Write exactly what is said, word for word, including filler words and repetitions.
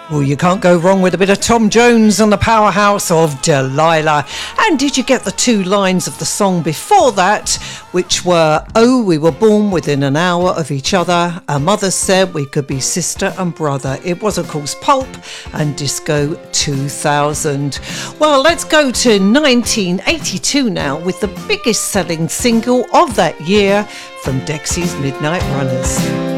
Well, you can't go wrong with a bit of Tom Jones and the powerhouse of Delilah. And did you get the two lines of the song before that, which were, oh, we were born within an hour of each other. Our mother said we could be sister and brother. It was, of course, Pulp and Disco two thousand. Well, let's go to nineteen eighty-two now with the biggest selling single of that year from Dexy's Midnight Runners.